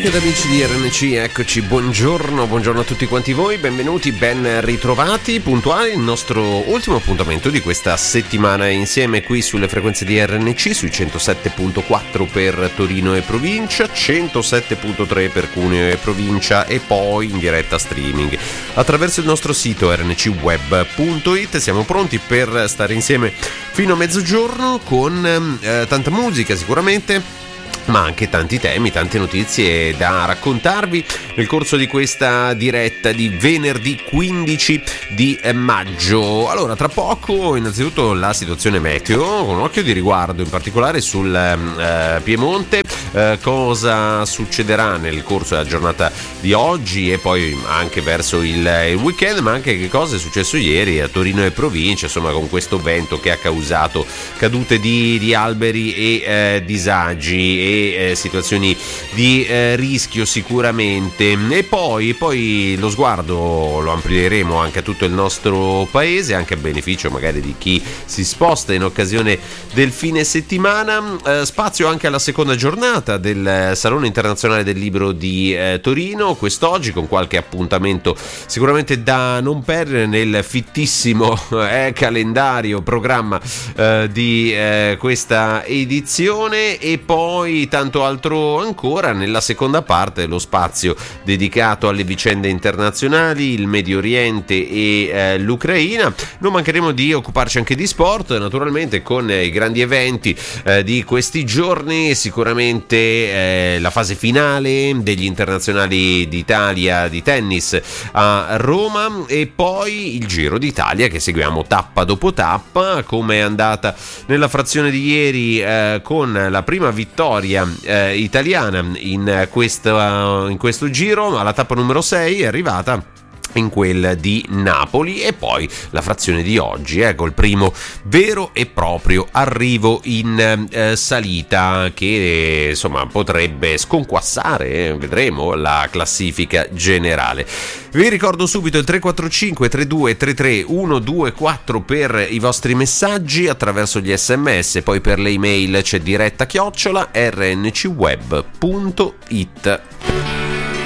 amiche ed amici di RNC, eccoci, buongiorno a tutti quanti voi, benvenuti, ben ritrovati, puntuali, il nostro ultimo appuntamento di questa settimana insieme qui sulle frequenze di RNC, sui 107.4 per Torino e provincia, 107.3 per Cuneo e provincia e poi in diretta streaming attraverso il nostro sito rncweb.it. Siamo pronti per stare insieme fino a mezzogiorno con tanta musica sicuramente, ma anche tanti temi, tante notizie da raccontarvi nel corso di questa diretta di venerdì 15 di maggio. Allora, tra poco innanzitutto la situazione meteo, con un occhio di riguardo in particolare sul Piemonte, cosa succederà nel corso della giornata di oggi e poi anche verso il weekend, ma anche che cosa è successo ieri a Torino e provincia, insomma, con questo vento che ha causato cadute di alberi e disagi e situazioni di rischio sicuramente. E poi lo sguardo lo amplieremo anche a tutto il nostro paese, anche a beneficio magari di chi si sposta in occasione del fine settimana. Spazio anche alla seconda giornata del Salone Internazionale del Libro di Torino quest'oggi, con qualche appuntamento sicuramente da non perdere nel fittissimo calendario, programma di questa edizione. E poi tanto altro ancora nella seconda parte, lo spazio dedicato alle vicende internazionali, il Medio Oriente e l'Ucraina. Non mancheremo di occuparci anche di sport, naturalmente, con i grandi eventi di questi giorni, sicuramente la fase finale degli internazionali d'Italia di tennis a Roma e poi il Giro d'Italia che seguiamo tappa dopo tappa. Come è andata nella frazione di ieri con la prima vittoria italiana in questo giro, alla tappa numero 6 è arrivata in quel di Napoli, e poi la frazione di oggi, col primo vero e proprio arrivo in salita che insomma potrebbe sconquassare, vedremo, la classifica generale. Vi ricordo subito il 345 32 33 124 per i vostri messaggi attraverso gli SMS, poi per le email c'è diretta @ rncweb.it.